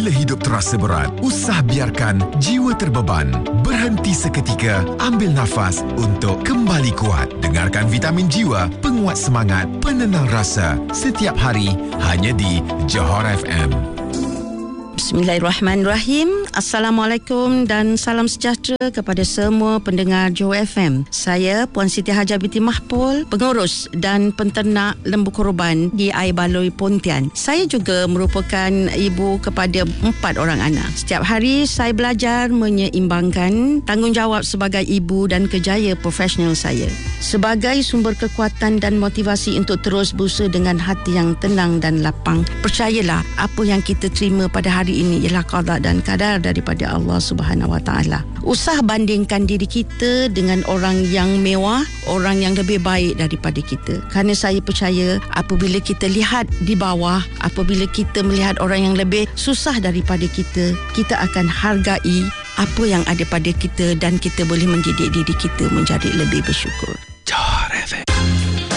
Bila hidup terasa berat, usah biarkan jiwa terbeban. Berhenti seketika, ambil nafas untuk kembali kuat. Dengarkan Vitamin Jiwa, penguat semangat, penenang rasa. Setiap hari, hanya di Johor FM. Bismillahirrahmanirrahim. Assalamualaikum dan salam sejahtera kepada semua pendengar Johor FM. Saya Puan Siti Hajah binti Mahpul, pengurus dan penternak lembu korban di Air Baloi Pontian. Saya juga merupakan ibu kepada 4 orang anak. Setiap hari saya belajar menyeimbangkan tanggungjawab sebagai ibu dan kerjaya profesional saya sebagai sumber kekuatan dan motivasi untuk terus berusaha dengan hati yang tenang dan lapang. Percayalah, apa yang kita terima pada hari ini ialah qada dan qadar daripada Allah Subhanahu Wa Taala. Usah bandingkan diri kita dengan orang yang mewah, orang yang lebih baik daripada kita. Kerana saya percaya apabila kita lihat di bawah, apabila kita melihat orang yang lebih susah daripada kita, kita akan hargai apa yang ada pada kita dan kita boleh mendidik diri kita menjadi lebih bersyukur. Johor FM.